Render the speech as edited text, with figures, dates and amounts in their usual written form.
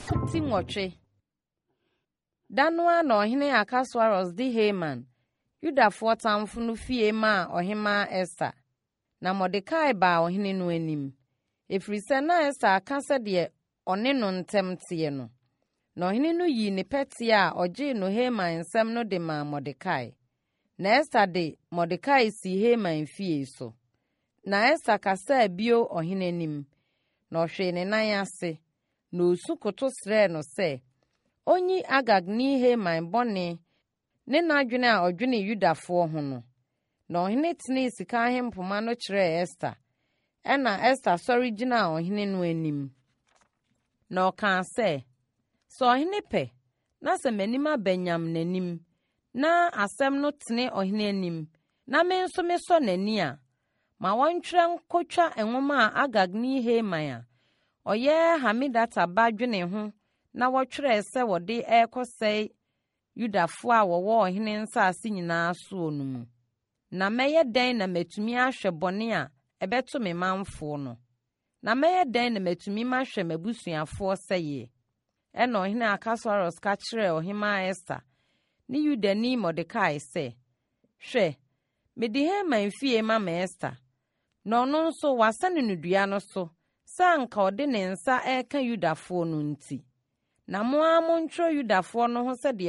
Timothy Danua na ohene Akaswaros di Haman Yudafoɔ tamfo no fie ma ohema Esther na Mordekai ba ohene no anim efrise na Esther aka sɛ de one no ntem tie no na ohene no yi ne pɛte a ɔgye no Haman nsɛm no de ma Mordekai na Esther de Mordekai si Haman fie so na Esther kasa bio ohene anim na ɔhwe ne nan ase na osu koto srɛ no sɛ onyi Agag ni Haman bɔne ne n'adwene a ɔdwene Yudafoɔ ho no na ɔhene tene sika ahempoma no kyerɛ Esther ɛna Esther sɔre gyina ɔhene no anim na ɔka sɛ so ɔhene pɛ na sɛ m'anim abanyam n'anim na asɛm no tene ɔhene anim na me nso me sɔ n'ani a ma wɔntwerɛ nkotwa nwoma a Agag ni Haman a ɔyɛ Hamidata ba dwene ho na wɔtwerɛ sɛ wɔde ɛkɔsɛe Yudafoɔ a wɔwɔ ɔhene nsase nyinaa so no mu na mɛyɛ dɛn na matumi ahwɛ bɔne a ɛbɛto me manfo no na mɛyɛ dɛn na matumi mahwɛ m'abusuafoɔ sɛye ɛna ɔhene Akaswaros ka kyerɛ ɔhema Esther ne Yudani Mordekai sɛ hwɛ mede Haman fie ma Esther na ɔno nso wasane no dua no so sɛ anka ɔde ne nsa ɛka Yudafoɔ no nti na mo a montwerɛ Yudafoɔ no ho sɛ